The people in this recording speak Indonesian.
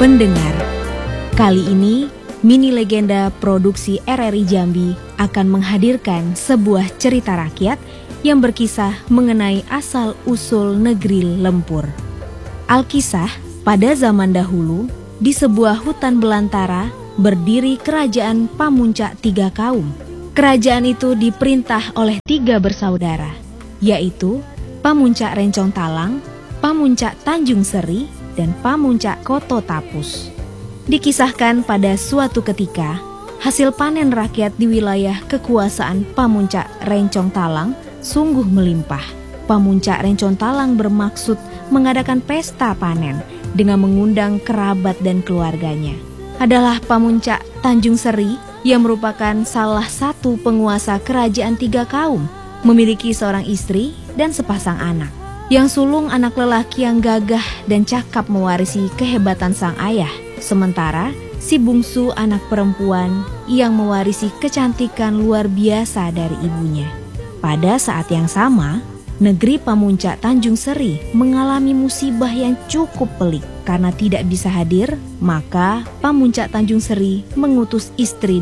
Pendengar, kali ini Mini Legenda Produksi RRI Jambi akan menghadirkan sebuah cerita rakyat yang berkisah mengenai asal-usul negeri Lempur. Alkisah, pada zaman dahulu, di sebuah hutan belantara berdiri kerajaan Pamuncak 3 kaum. Kerajaan itu diperintah oleh 3 bersaudara, yaitu Pamuncak Rencong Talang, Pamuncak Tanjung Seri, dan Pamuncak Koto Tapus. Dikisahkan pada suatu ketika, hasil panen rakyat di wilayah kekuasaan Pamuncak Rencong Talang sungguh melimpah. Pamuncak Rencong Talang bermaksud mengadakan pesta panen dengan mengundang kerabat dan keluarganya. Adalah Pamuncak Tanjung Seri yang merupakan salah satu penguasa kerajaan 3 kaum, memiliki seorang istri dan sepasang anak. Yang sulung anak lelaki yang gagah dan cakap mewarisi kehebatan sang ayah, sementara si bungsu anak perempuan yang mewarisi kecantikan luar biasa dari ibunya. Pada saat yang sama, negeri Pamuncak Tanjung Seri mengalami musibah yang cukup pelik. Karena tidak bisa hadir, maka Pamuncak Tanjung Seri mengutus istri